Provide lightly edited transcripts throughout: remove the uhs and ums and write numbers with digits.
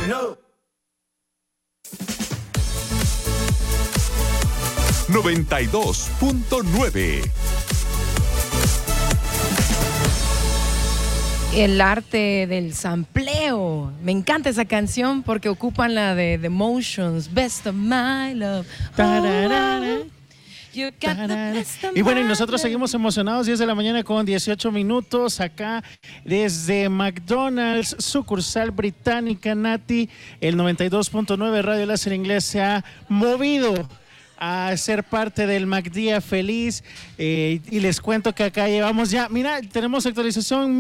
No. 92.9. El arte del sampleo. Me encanta esa canción porque ocupan la de The Motions, Best of My Love. You got the best of Y bueno, y my nosotros love. seguimos emocionados, 10 de la mañana con 18 minutos, acá desde McDonald's, sucursal británica, Nati. El 92.9 Radio Láser Inglés se ha movido a ser parte del McDía Feliz, y les cuento que acá llevamos ya, mira, tenemos actualización,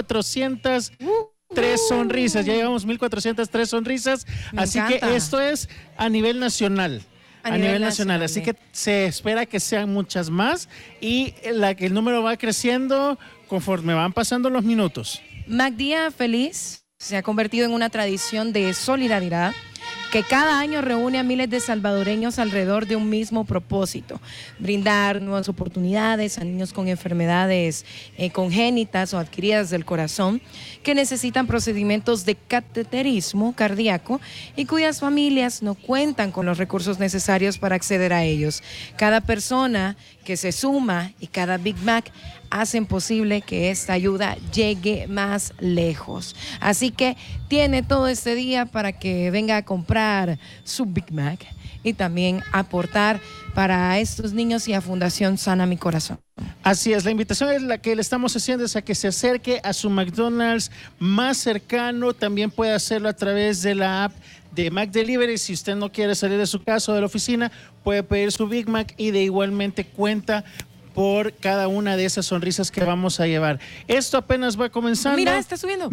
1,403 sonrisas, ya llevamos 1,403 sonrisas, así encanta. que esto es a nivel nacional. A nivel nacional, así que nacional. se espera que sean muchas más y el número va creciendo conforme van pasando los minutos. McDía Feliz se ha convertido en una tradición de solidaridad que cada año reúne a miles de salvadoreños alrededor de un mismo propósito: brindar nuevas oportunidades a niños con enfermedades congénitas o adquiridas del corazón que necesitan procedimientos de cateterismo cardíaco y cuyas familias no cuentan con los recursos necesarios para acceder a ellos. Cada persona que se suma y cada Big Mac hacen posible que esta ayuda llegue más lejos. Así que tiene todo este día para que venga a comprar su Big Mac y también aportar para estos niños y a Fundación Sana Mi Corazón. Así es, la invitación es la que le estamos haciendo, es a que se acerque a su McDonald's más cercano. También puede hacerlo a través de la app de Mac Delivery. Si usted no quiere salir de su casa o de la oficina, puede pedir su Big Mac y de igualmente cuenta por cada una de esas sonrisas que vamos a llevar. Esto apenas va comenzando. Mira, está subiendo.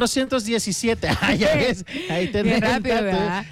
1,417. Ya ves, ahí tenés Bien rápido, el dato, ¿verdad?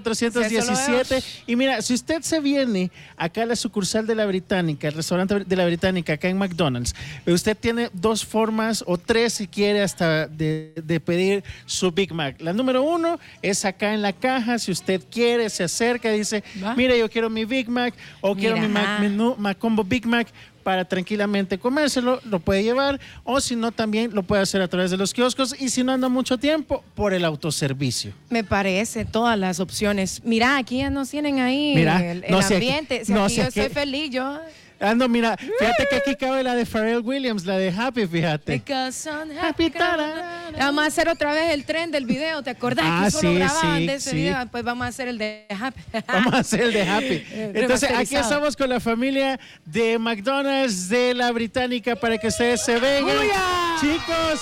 1,417. Y mira, si usted se viene acá a la sucursal de la Británica, el restaurante de la Británica, acá en McDonald's, usted tiene dos formas o tres si quiere hasta de pedir su Big Mac. La número uno es acá en la caja. Si usted quiere, se acerca y dice, ¿va? mire, yo quiero mi Big Mac o quiero mi menú Macombo Big Mac, para tranquilamente comérselo, lo puede llevar, o si no también lo puede hacer a través de los kioscos, y si no anda mucho tiempo, por el autoservicio. Me parece todas las opciones. Mira, aquí ya nos tienen ahí Mira, el no sé, ambiente. Si no aquí sé yo qué- estoy feliz, yo... No, mira, fíjate que aquí cabe la de Pharrell Williams, la de Happy, fíjate. Because I'm Happy, happy. Vamos a hacer otra vez el tren del video. ¿Te acordás que solo sí, grababan sí, de ese sí. video? Pues vamos a hacer el de Happy. Vamos a hacer el de Happy. Entonces, aquí Remasterizado. estamos con la familia de McDonald's de la Británica para que ustedes se vengan. ¡Buya! Chicos,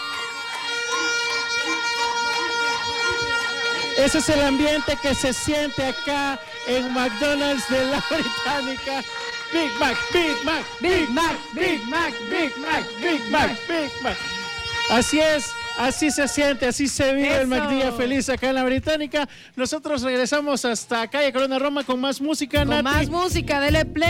ese es el ambiente que se siente acá en McDonald's de la Británica. Big Mac, Big Mac, Big Mac, Big Mac, Big Mac, Big Mac, Big Mac. Así es, así se siente, así se vive el Eso. McDía Feliz acá en la Británica. Nosotros regresamos hasta calle Corona Roma con más música, Con Nati. más música, dele play.